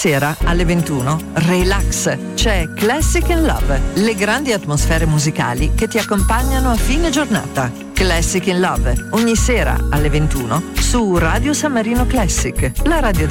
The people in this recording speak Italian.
sera alle 21, relax. C'è Classic in Love, le grandi atmosfere musicali che ti accompagnano a fine giornata. Classic in Love, ogni sera alle 21 su Radio San Marino Classic, la radio